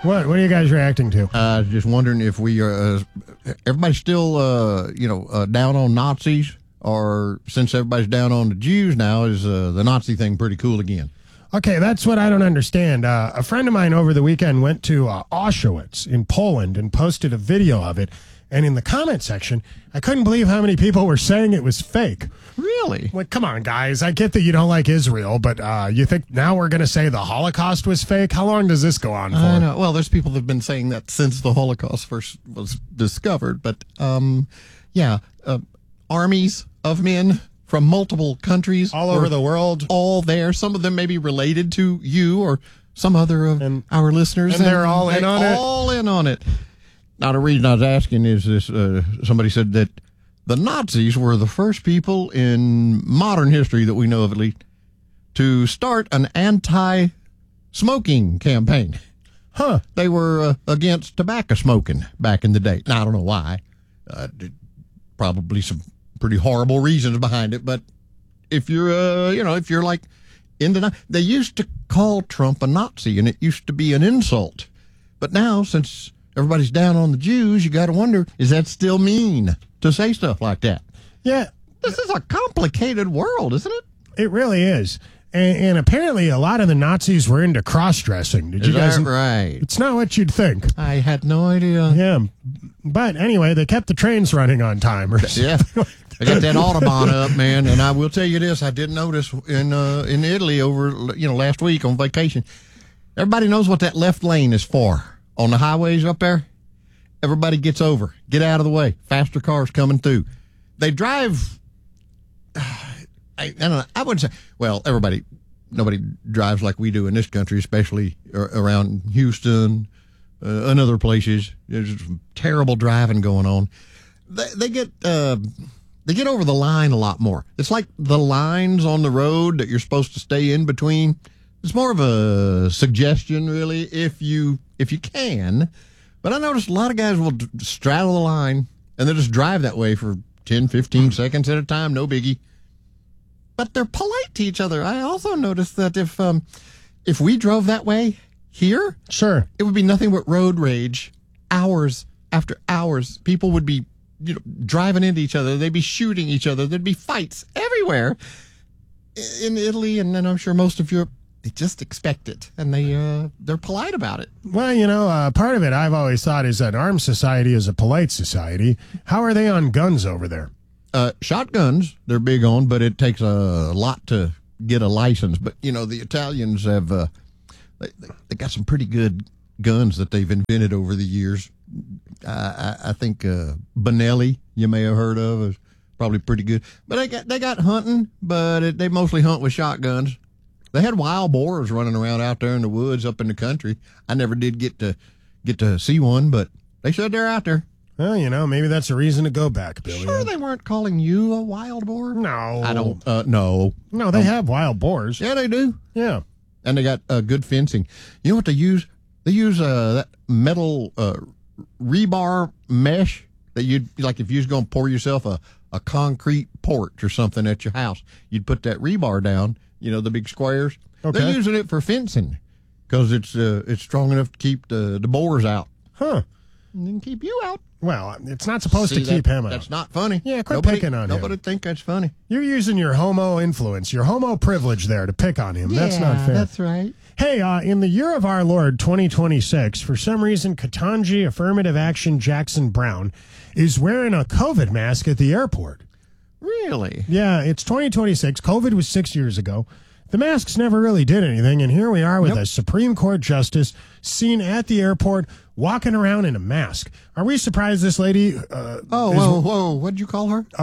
What are you guys reacting to? Just wondering if we are, everybody's still, down on Nazis, or since everybody's down on the Jews now, is the Nazi thing pretty cool again? Okay, that's what I don't understand. A friend of mine over the weekend went to Auschwitz in Poland and posted a video of it. And in the comment section, I couldn't believe how many people were saying it was fake. Really? Like, come on, guys. I get that you don't like Israel, but you think now we're going to say the Holocaust was fake? How long does this go on for? I know. Well, there's people that have been saying that since the Holocaust first was discovered. But, armies of men from multiple countries. All over the world. All there. Some of them may be related to you or some other of our listeners. And they're all in on it? All in on it. Now, the reason I was asking is this, somebody said that the Nazis were the first people in modern history that we know of, at least, to start an anti-smoking campaign. Huh. They were against tobacco smoking back in the day. Now, I don't know why. Probably some pretty horrible reasons behind it, but if you're, if you're like they used to call Trump a Nazi, and it used to be an insult. But now, since everybody's down on the Jews, you got to wonder, is that still mean to say stuff like that? Yeah. This is a complicated world, isn't it? It really is. And apparently a lot of the Nazis were into cross-dressing. Did you guys? Right? It's not what you'd think. I had no idea. Yeah. But anyway, they kept the trains running on time. Yeah. I got that Autobahn up, man, and I will tell you this, I did notice in Italy over, last week on vacation, everybody knows what that left lane is for. On the highways up there, everybody gets over. Get out of the way. Faster cars coming through. They drive, I don't know, I wouldn't say, well, nobody drives like we do in this country, especially around Houston and other places. There's terrible driving going on. They get over the line a lot more. It's like the lines on the road that you're supposed to stay in between. It's more of a suggestion, really, if you can. But I noticed a lot of guys will straddle the line, and they'll just drive that way for 10, 15 seconds at a time, no biggie. But they're polite to each other. I also noticed that if we drove that way here, sure, it would be nothing but road rage, hours after hours. People would be driving into each other. They'd be shooting each other. There'd be fights everywhere in Italy, and then I'm sure most of Europe. They just expect it, and they're polite about it. Well, part of it I've always thought is that armed society is a polite society. How are they on guns over there? Shotguns, they're big on, but it takes a lot to get a license. But, the Italians have they got some pretty good guns that they've invented over the years. I think Benelli, you may have heard of, is probably pretty good. But they got hunting, but they mostly hunt with shotguns. They had wild boars running around out there in the woods up in the country. I never did get to see one, but they said they're out there. Well, maybe that's a reason to go back, Billy. Sure, they weren't calling you a wild boar? No. I don't, no. No, they have wild boars. Yeah, they do. Yeah. And they got good fencing. You know what they use? They use that metal rebar mesh that if you was going to pour yourself a concrete porch or something at your house, you'd put that rebar down, the big squares. Okay. They're using it for fencing because it's strong enough to keep the boars out. Huh. And then keep you out. Well, it's not supposed to keep him out. That's not funny. Yeah, quit picking on him. Nobody think that's funny. You're using your homo influence, your homo privilege there to pick on him. That's not fair. That's right. Hey, in the year of our Lord, 2026, for some reason, Ketanji Affirmative Action Jackson Brown is wearing a COVID mask at the airport. Really? Yeah, it's 2026. COVID was 6 years ago. The masks never really did anything, and here we are with a Supreme Court justice seen at the airport walking around in a mask. Are we surprised this lady... whoa, what'd you call her?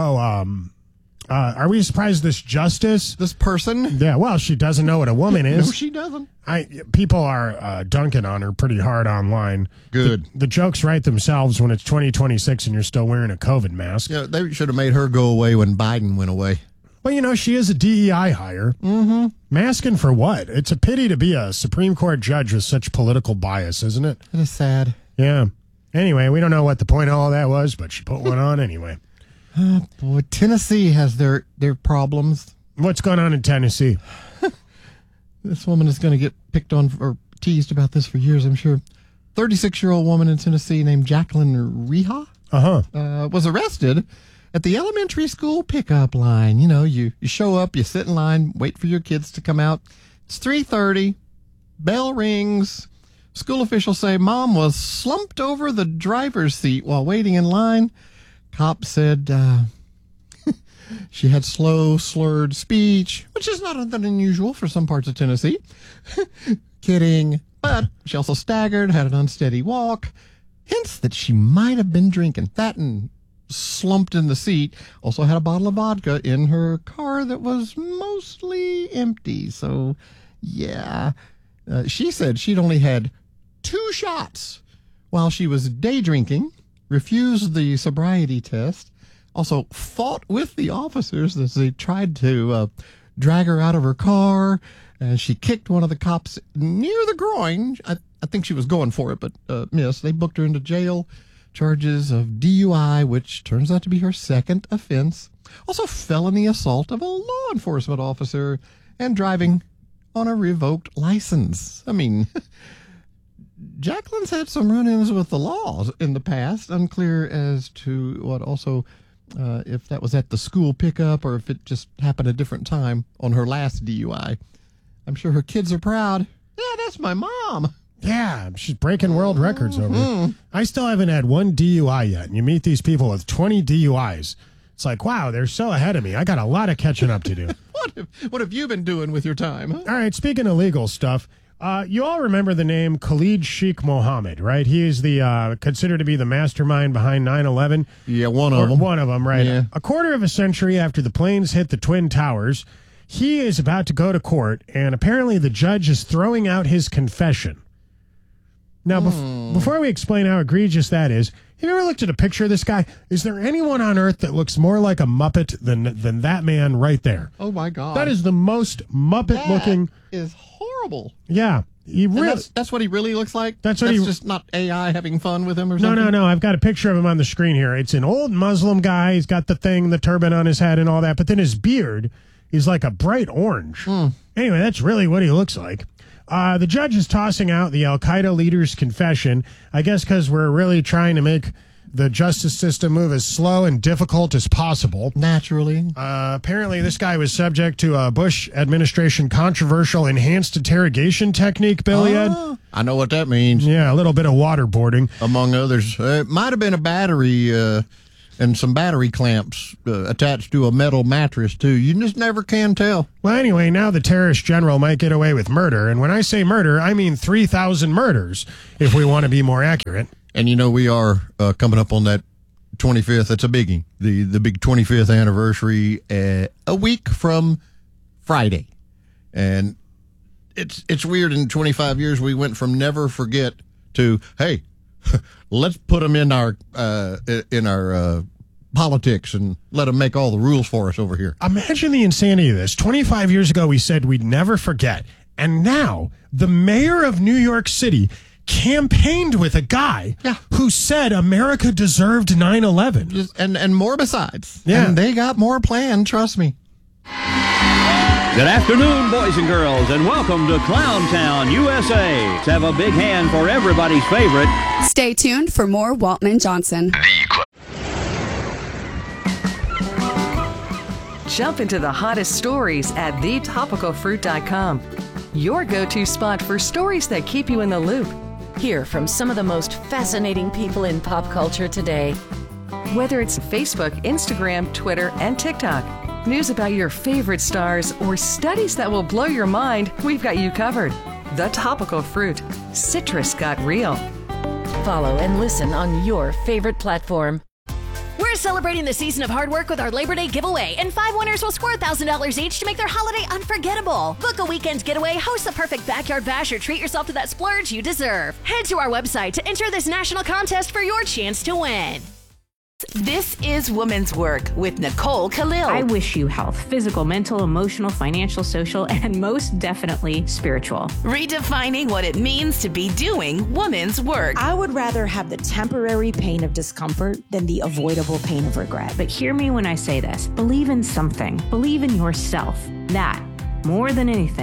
Are we surprised this justice... This person? Yeah, well, she doesn't know what a woman is. No, she doesn't. People are dunking on her pretty hard online. Good. The jokes write themselves when it's 2026 and you're still wearing a COVID mask. Yeah, they should have made her go away when Biden went away. Well, she is a DEI hire. Mm-hmm. Masking for what? It's a pity to be a Supreme Court judge with such political bias, isn't it? It is sad. Yeah. Anyway, we don't know what the point of all that was, but she put one on anyway. Boy, Tennessee has their problems. What's going on in Tennessee? This woman is going to get picked on or teased about this for years, I'm sure. 36-year-old woman in Tennessee named Jacqueline Reha was arrested at the elementary school pickup line. You know, you show up, you sit in line, wait for your kids to come out. It's 3:30, bell rings. School officials say mom was slumped over the driver's seat while waiting in line. Cops said she had slow, slurred speech, which is not unusual for some parts of Tennessee. Kidding. But she also staggered, had an unsteady walk. Hints that she might have been drinking. That and slumped in the seat. Also had a bottle of vodka in her car that was mostly empty. So, yeah. She said she'd only had 2 shots while she was day drinking, refused the sobriety test, also fought with the officers as they tried to drag her out of her car. And she kicked one of the cops near the groin. I think she was going for it, but missed. They booked her into jail. Charges of DUI, which turns out to be her second offense. Also, felony assault of a law enforcement officer and driving on a revoked license. I mean, Jacqueline's had some run-ins with the laws in the past. Unclear as to what also, if that was at the school pickup or if it just happened a different time on her last DUI. I'm sure her kids are proud. Yeah, that's my mom. Yeah, she's breaking world records over it. I still haven't had one DUI yet. And you meet these people with 20 DUIs. It's like, wow, they're so ahead of me. I got a lot of catching up to do. What have you been doing with your time? Huh? All right, speaking of legal stuff, you all remember the name Khalid Sheikh Mohammed, right? He is the considered to be the mastermind behind 9/11. Yeah, one of them. One of them, right? Yeah. A quarter of a century after the planes hit the Twin Towers, he is about to go to court, and apparently the judge is throwing out his confession. Now, before we explain how egregious that is, have you ever looked at a picture of this guy? Is there anyone on earth that looks more like a Muppet than that man right there? Oh, my God. That is the most Muppet-looking. That is horrible. Yeah. That's what he really looks like? That's just not AI having fun with him or something? No. I've got a picture of him on the screen here. It's an old Muslim guy. He's got the turban on his head and all that, but then his beard is like a bright orange. Anyway, that's really what he looks like. The judge is tossing out the Al-Qaeda leader's confession, I guess because we're really trying to make the justice system move as slow and difficult as possible. Naturally. Apparently, this guy was subject to a Bush administration controversial enhanced interrogation technique, Billy Ed. I know what that means. Yeah, a little bit of waterboarding. Among others. It might have been a battery and some battery clamps attached to a metal mattress, too. You just never can tell. Well, anyway, now the terrorist general might get away with murder. And when I say murder, I mean 3,000 murders, if we want to be more accurate. And, you know, we are coming up on that 25th. It's a biggie. The big 25th anniversary a week from Friday. And it's weird. In 25 years, we went from never forget to, hey, let's put them in our politics and let them make all the rules for us over here. Imagine the insanity of this. 25 years ago, we said we'd never forget. And now the mayor of New York City campaigned with a guy who said America deserved 9/11. And more besides. Yeah. And they got more planned, trust me. Good afternoon, boys and girls, and welcome to Clown Town, USA. Let's have a big hand for everybody's favorite. Stay tuned for more Waltman Johnson. Jump into the hottest stories at thetopicalfruit.com. Your go-to spot for stories that keep you in the loop. Hear from some of the most fascinating people in pop culture today. Whether it's Facebook, Instagram, Twitter, and TikTok, news about your favorite stars, or studies that will blow your mind, we've got you covered. The Topical Fruit. Citrus got real. Follow and listen on your favorite platform. We're celebrating the season of hard work with our Labor Day giveaway, and 5 winners will score $1,000 each to make their holiday unforgettable. Book a weekend getaway, host the perfect backyard bash, or treat yourself to that splurge you deserve. Head to our website to enter this national contest for your chance to win. This is Woman's Work with Nicole Khalil. I wish you health, physical, mental, emotional, financial, social, and most definitely spiritual. Redefining what it means to be doing woman's work. I would rather have the temporary pain of discomfort than the avoidable pain of regret. But hear me when I say this. Believe in something. Believe in yourself. That, more than anything,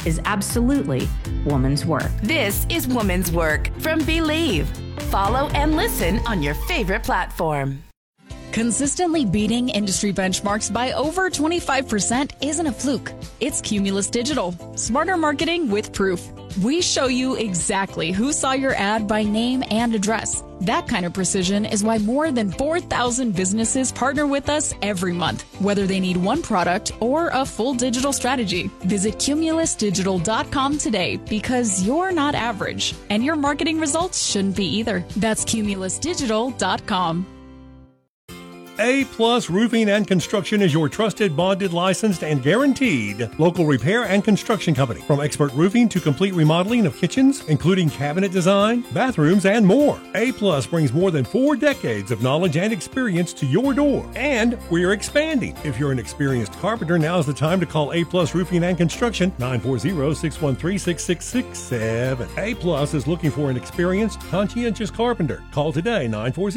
is absolutely woman's work. This is Woman's Work from Believe. Follow and listen on your favorite platform. Consistently beating industry benchmarks by over 25% isn't a fluke. It's Cumulus Digital. Smarter marketing with proof. We show you exactly who saw your ad by name and address. That kind of precision is why more than 4,000 businesses partner with us every month, whether they need one product or a full digital strategy. Visit cumulusdigital.com today because you're not average, and your marketing results shouldn't be either. That's cumulusdigital.com. A Plus Roofing and Construction is your trusted, bonded, licensed, and guaranteed local repair and construction company. From expert roofing to complete remodeling of kitchens, including cabinet design, bathrooms, and more. A Plus brings more than 4 decades of knowledge and experience to your door. And we're expanding. If you're an experienced carpenter, now's the time to call A Plus Roofing and Construction, 940-613-6667. A Plus is looking for an experienced, conscientious carpenter. Call today,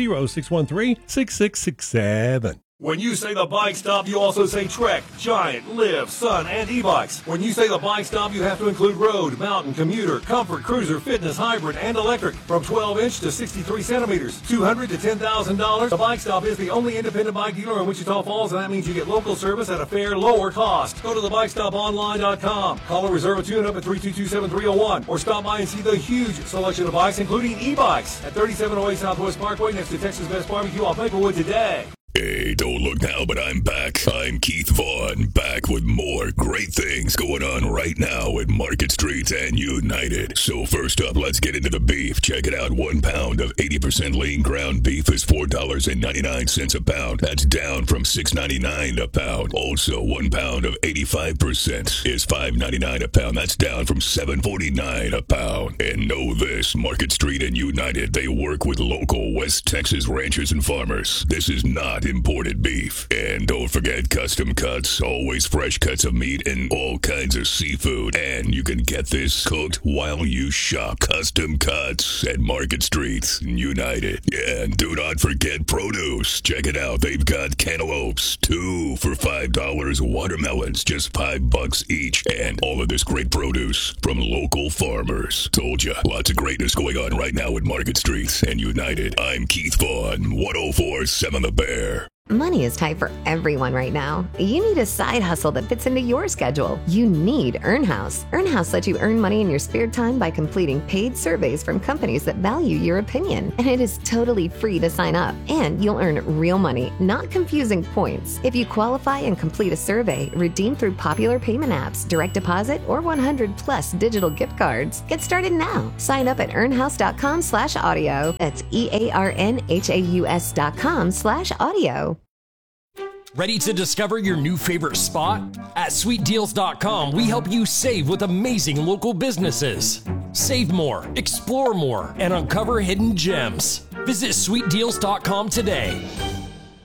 940-613-6667. When you say the Bike Stop, you also say Trek, Giant, Liv, Sun, and e-bikes. When you say the Bike Stop, you have to include road, mountain, commuter, comfort, cruiser, fitness, hybrid, and electric. From 12-inch to 63 centimeters, $200 to $10,000. The Bike Stop is the only independent bike dealer in Wichita Falls, and that means you get local service at a fair, lower cost. Go to thebikestoponline.com. Call or reserve a tune-up at 322-7301, or stop by and see the huge selection of bikes, including e-bikes, at 3708 Southwest Parkway next to Texas Best Barbecue on Maplewood today. Hey, don't look now, but I'm back. I'm Keith Vaughn, back with more great things going on right now at Market Street and United. So first up, let's get into the beef. Check it out. 1 pound of 80% lean ground beef is $4.99 a pound. That's down from $6.99 a pound. Also, 1 pound of 85% is $5.99 a pound. That's down from $7.49 a pound. And know this, Market Street and United, they work with local West Texas ranchers and farmers. This is not imported beef. And don't forget custom cuts, always fresh cuts of meat and all kinds of seafood. And you can get this cooked while you shop. Custom cuts at Market Street United. And do not forget produce. Check it out. They've got cantaloupes, 2 for $5. Watermelons, just $5 each. And all of this great produce from local farmers. Told ya, lots of greatness going on right now at Market Street and United. I'm Keith Vaughn, 104.7 The Bear. Money is tight for everyone right now. You need a side hustle that fits into your schedule. You need EarnHouse. EarnHouse lets you earn money in your spare time by completing paid surveys from companies that value your opinion. And it is totally free to sign up. And you'll earn real money, not confusing points. If you qualify and complete a survey, redeem through popular payment apps, direct deposit, or 100+ digital gift cards. Get started now. Sign up at earnhouse.com/audio. That's EARNHAUS.com/audio. Ready to discover your new favorite spot? At SweetDeals.com, we help you save with amazing local businesses. Save more, explore more, and uncover hidden gems. Visit SweetDeals.com today.